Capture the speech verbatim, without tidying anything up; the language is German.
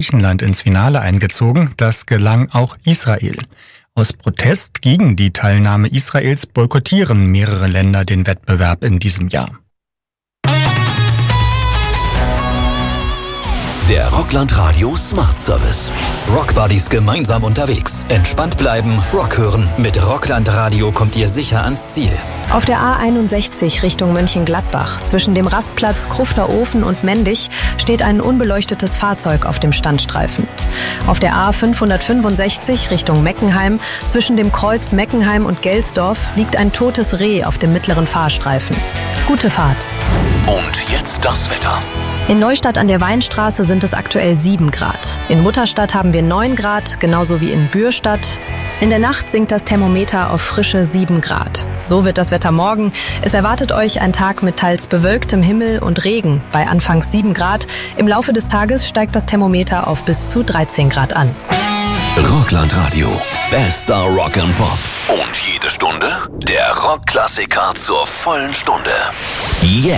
Griechenland ins Finale eingezogen. Das gelang auch Israel. Aus Protest gegen die Teilnahme Israels boykottieren mehrere Länder den Wettbewerb in diesem Jahr. Der Rockland Radio Smart Service. Rockbuddies gemeinsam unterwegs. Entspannt bleiben, Rock hören. Mit Rockland Radio kommt ihr sicher ans Ziel. Auf der A einundsechzig Richtung Mönchengladbach, zwischen dem Rastplatz Krufter Ofen und Mendig, steht ein unbeleuchtetes Fahrzeug auf dem Standstreifen. Auf der A fünfhundertfünfundsechzig Richtung Meckenheim, zwischen dem Kreuz Meckenheim und Gelsdorf, liegt ein totes Reh auf dem mittleren Fahrstreifen. Gute Fahrt. Und jetzt das Wetter. In Neustadt an der Weinstraße sind es aktuell sieben Grad. In Mutterstadt haben wir neun Grad, genauso wie in Bürstadt. In der Nacht sinkt das Thermometer auf frische sieben Grad. So wird das Wetter morgen. Es erwartet euch ein Tag mit teils bewölktem Himmel und Regen bei anfangs sieben Grad. Im Laufe des Tages steigt das Thermometer auf bis zu dreizehn Grad an. Rockland Radio. Bester Rock and Pop. Und jede Stunde der Rockklassiker zur vollen Stunde. Jetzt.